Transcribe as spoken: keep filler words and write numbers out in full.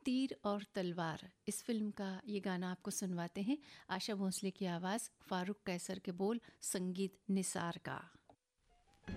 तीर और तलवार इस फिल्म का ये गाना आपको सुनवाते हैं। आशा भोसले की आवाज़, फारूक कैसर के बोल, संगीत निसार का।